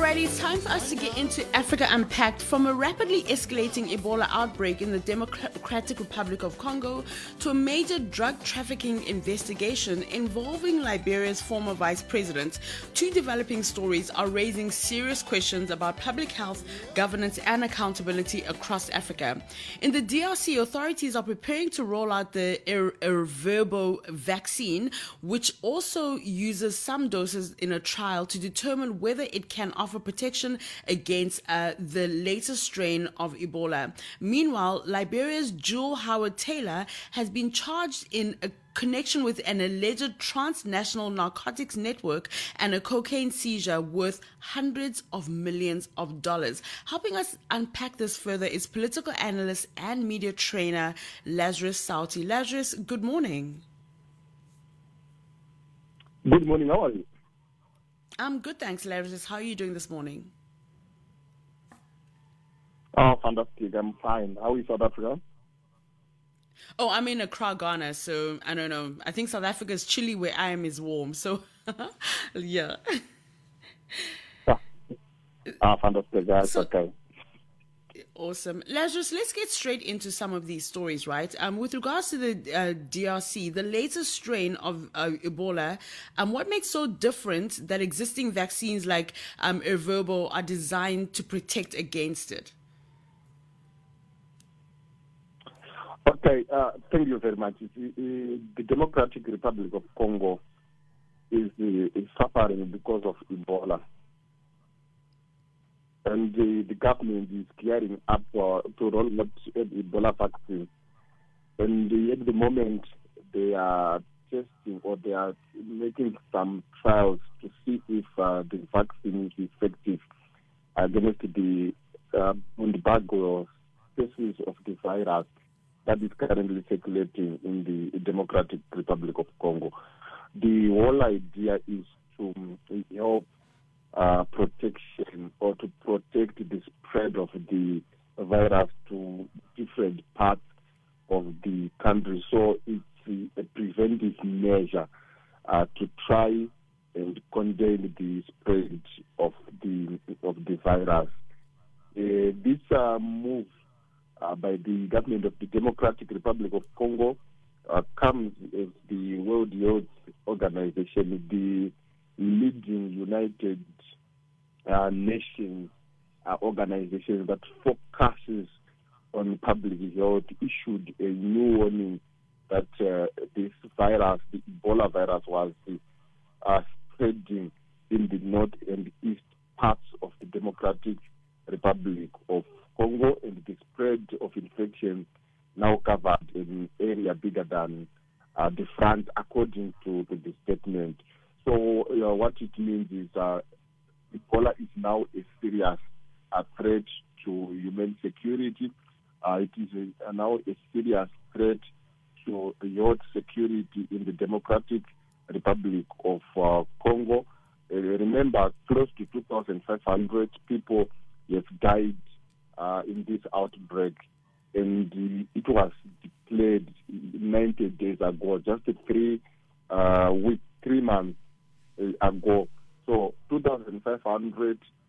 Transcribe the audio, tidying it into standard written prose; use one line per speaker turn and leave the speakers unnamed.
Alrighty, it's time for us to get into Africa Unpacked. From a rapidly escalating Ebola outbreak in the Democratic Republic of Congo to a major drug trafficking investigation involving Liberia's former vice president, two developing stories are raising serious questions about public health, governance, and accountability across Africa. In the DRC, authorities are preparing to roll out the Erverbo vaccine, which also uses some doses in a trial to determine whether it can offer protection against the latest strain of Ebola. Meanwhile, Liberia's Jewel Howard Taylor has been charged in a connection with an alleged transnational narcotics network and a cocaine seizure worth hundreds of millions of dollars. Helping us unpack this further is political analyst and media trainer Lazarus Sauti. Lazarus, good morning.
Good morning. How are you?
I'm good, thanks, Lazarus. How are you doing this morning?
Oh, fantastic. I'm fine. How is South Africa?
Oh, I'm in Accra, Ghana, so I don't know. I think South Africa is chilly where I am is warm, so yeah.
Fantastic. That's okay.
Awesome. Lazarus, let's get straight into some of these stories, right? With regards to the DRC, the latest strain of Ebola, what makes so different that existing vaccines like Erverbo are designed to protect against it?
Okay, thank you very much. The Democratic Republic of Congo is suffering because of Ebola. And the government is gearing up to roll out Ebola vaccine. And at the moment, they are testing or they are making some trials to see if the vaccine is effective against the Bundibugyo species of the virus that is currently circulating in the Democratic Republic of Congo. The whole idea is to help protection or to protect the spread of the virus to different parts of the country. So it's a preventive measure to try and contain the spread of the virus. This move by the government of the Democratic Republic of Congo comes as the World Health Organization, the leading United Nations organization that focuses on public health, issued a new warning that this virus, the Ebola virus, was spreading in the north and east parts of the Democratic Republic of Congo, and the spread of infection now covered an area bigger than the front, according to the statement. So what it means is Ebola is now a serious threat to human security. It is now a serious threat to the health security in the Democratic Republic of Congo. Remember, close to 2,500 people have died in this outbreak, and it was declared 90 days ago, just 3 months ago. So 2,500